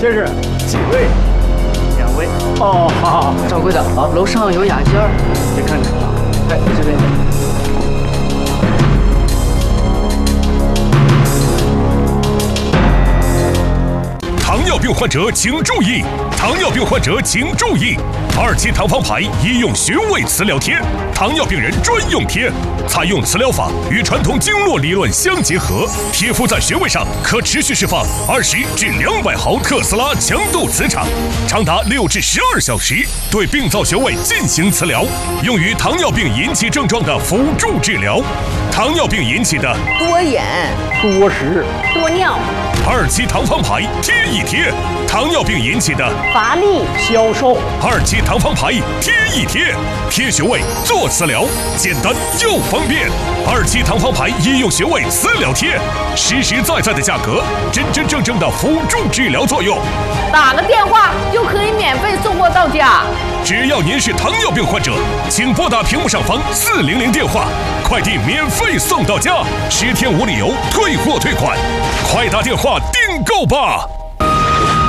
先生，几位？2位。哦，好。 掌柜的，啊，楼上有雅间儿， 你看看啊。 哎，这边。 糖尿病患者请注意！糖尿病患者请注意！2期糖方牌医用穴位磁疗贴，糖尿病人专用贴，采用磁疗法与传统经络理论相结合，贴敷在穴位上可持续释放20至200毫特斯拉强度磁场，长达6至12小时，对病灶穴位进行磁疗，用于糖尿病引起症状的辅助治疗。糖尿病引起的多眼、 多食、 多尿 ，2期糖方牌贴一贴；糖尿病引起的乏力、 消瘦 ，2期糖方牌贴一贴，贴穴位做磁疗，简单又方便。2期糖方牌医用穴位磁疗贴，实实在在的价格，真真正正的辅助治疗作用。 打个电话就可以免费送货到家。 只要您是糖尿病患者，请拨打屏幕上方400电话，快递免费送到家，10天无理由退货退款，快打电话订购吧。